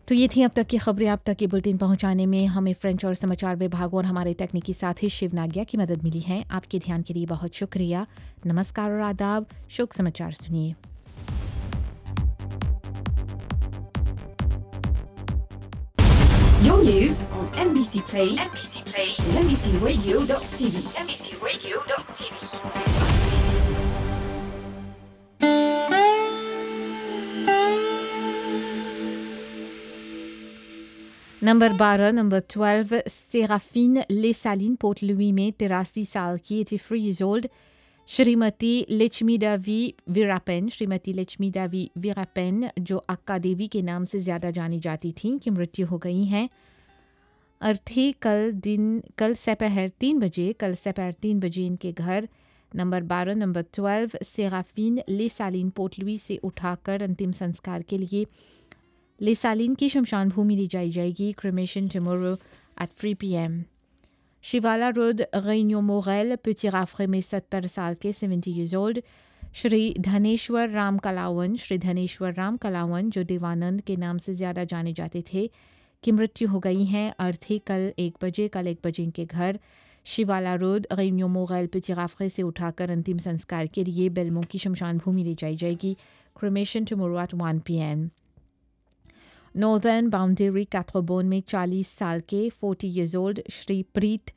तो ये थी अब तक की खबरें। आप तक ये बुलेटिन पहुंचाने में हमें फ्रेंच और समाचार विभाग और हमारे तकनीकी साथी शिव नागिया की मदद मिली है। आपके ध्यान के लिए बहुत शुक्रिया। नमस्कार और आदाब। शोक समाचार सुनिए। Your news on NBC Play, NBC Play, and NBCRadio.tv, NBCRadio.tv. Number 12, number 12 Serafin लेसालिन port लुई में 83 साल की 83 years old श्रीमती लक्ष्मी देवी वीरापेन जो अक्का देवी के नाम से ज़्यादा जानी जाती थीं की मृत्यु हो गई हैं। अर्थी कल दोपहर 3 बजे इनके घर नंबर 12 नंबर 12 सेराफीन लेसालिन पोर्ट लुई से उठाकर अंतिम संस्कार के लिए लेसालिन की शमशान भूमि ले जाई जाएगी। Cremation tomorrow at 3 PM। शिवाला रोड रेन्यो मोरेल पिचिराफ्रे में 70 साल के 70 years old श्री धनेश्वर राम कलावन जो देवानंद के नाम से ज़्यादा जाने जाते थे की मृत्यु हो गई हैं। अर्थी कल 1 बजे इनके घर शिवाला रोड रेन्यो मोरेल पिचिराफ्रे से उठाकर अंतिम संस्कार के लिए बेलमो की शमशान भूमि ले जाई जाएगी। Cremation tomorrow at 1 PM। Northern boundary कैथ्रोबोन में 40 साल के 40 years old श्री प्रीत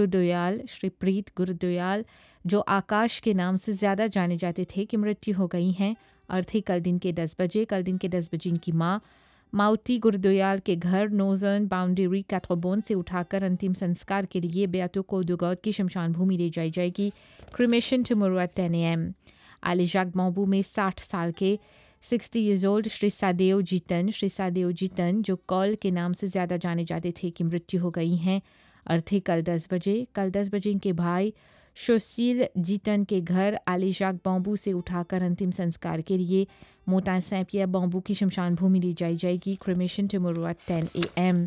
गुरुदयाल जो आकाश के नाम से ज़्यादा जाने जाते थे की मृत्यु हो गई हैं। अर्थी कल दिन के 10 बजे इनकी माँ माउती गुरुदयाल के घर नॉर्दर्न बाउंड्री कैथ्रोबोन से उठाकर अंतिम संस्कार के लिए बेयातो कोदोगौद की शमशान भूमि ले जाई जाएगी। Cremation tomorrow at 10 AM। आलिजाक bamboo में 60 साल के 60 years old श्री सादेव जीतन जो कॉल के नाम से ज़्यादा जाने जाते थे की मृत्यु हो गई हैं। अर्थी कल 10 बजे इनके भाई शोसील जीतन के घर आलिजाक बॉम्बू से उठाकर अंतिम संस्कार के लिए मोटा सैंपिया बॉम्बू की शमशान भूमि ली जाई जाएगी। Cremation tomorrow at 10 AM।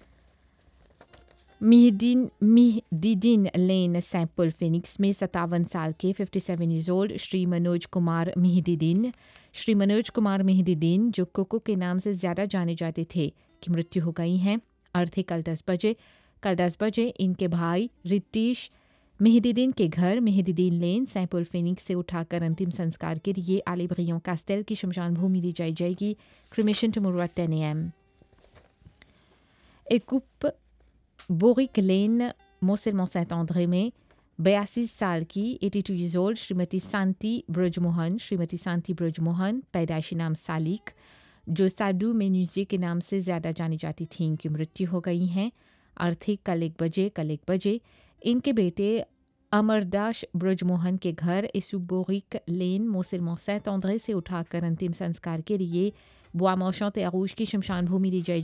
मिहदीन lane Saint Paul Phoenix में 57 साल के 57 years old श्री मनोज कुमार मिहिदीन जो कोको के नाम से ज़्यादा जाने जाते थे की मृत्यु हो गई हैं। अर्थी कल 10 बजे इनके भाई रितीश मिहिदीन के घर मिहिदीन लेन सेंट पॉल फिनिक्स से उठाकर अंतिम संस्कार के लिए आले ब्रियों कास्टेल की शमशान भूमि ली जाई जाएगी। Cremation tomorrow at 10 AM। एकुप boric lane मोसेलमों scent Andre में 82 साल की 82 years old श्रीमती शांति ब्रजमोहन पैदाइशी नाम सालिक जो साधु मेन्यूजे के नाम से ज़्यादा जानी जाती थीं की मृत्यु हो गई हैं। अर्थी कल 1 बजे इनके बेटे अमरदास ब्रजमोहन के घर एसुबोरिक लेन मोसेलमों सेंट आंद्रे से उठाकर अंतिम संस्कार के लिए बुआ मौशों ते आरूज की शमशान भूमि ली जाई